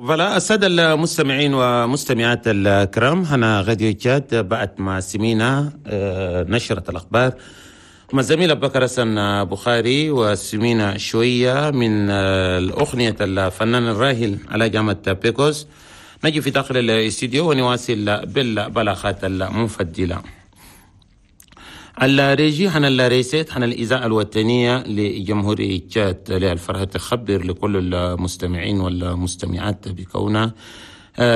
فلا السادة المستمعين ومستمعات الكرام، هنا غاديو تشات بعد ما سمينا نشرة الأخبار مع الزميل أبو بكر حسن بخاري، وسمينا شوية من الأغنية الفنان الراهل على جامعة بيكوس. نجي في داخل الاستديو ونواصل بالبلاغات المفدلة. الريجي حنا الرئيسات حنا الإذاعة الوطنية لجمهورية تشاد للفرحة تخبر لكل المستمعين والمستمعات بكونها